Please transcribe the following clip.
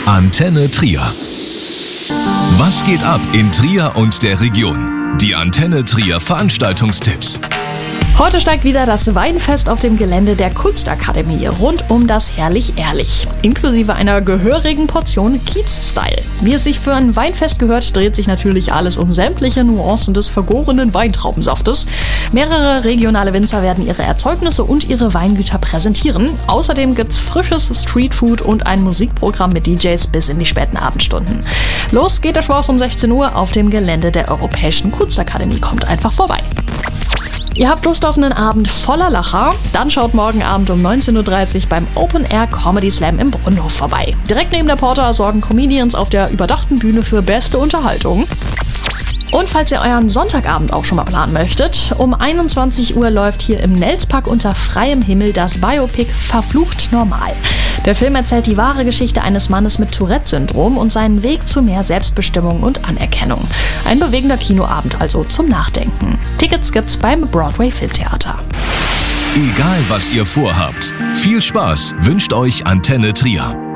Antenne Trier. Was geht ab in Trier und der Region? Die Antenne Trier Veranstaltungstipps. Heute steigt wieder das Weinfest auf dem Gelände der Kunstakademie rund um das Herrlich Ehrlich, inklusive einer gehörigen Portion Kiez-Style. Wie es sich für ein Weinfest gehört, dreht sich natürlich alles um sämtliche Nuancen des vergorenen Weintraubensaftes. Mehrere regionale Winzer werden ihre Erzeugnisse und ihre Weingüter präsentieren. Außerdem gibt's frisches Streetfood und ein Musikprogramm mit DJs bis in die späten Abendstunden. Los geht der Spaß um 16 Uhr auf dem Gelände der Europäischen Kunstakademie. Kommt einfach vorbei. Ihr habt Lust auf einen Abend voller Lacher? Dann schaut morgen Abend um 19.30 Uhr beim Open Air Comedy Slam im Brunnenhof vorbei. Direkt neben der Porta sorgen Comedians auf der überdachten Bühne für beste Unterhaltung. Und falls ihr euren Sonntagabend auch schon mal planen möchtet, um 21 Uhr läuft hier im Nelspark unter freiem Himmel das Biopic Verflucht Normal. Der Film erzählt die wahre Geschichte eines Mannes mit Tourette-Syndrom und seinen Weg zu mehr Selbstbestimmung und Anerkennung. Ein bewegender Kinoabend also zum Nachdenken. Tickets gibt's beim Broadway Filmtheater. Egal was ihr vorhabt, viel Spaß wünscht euch Antenne Trier.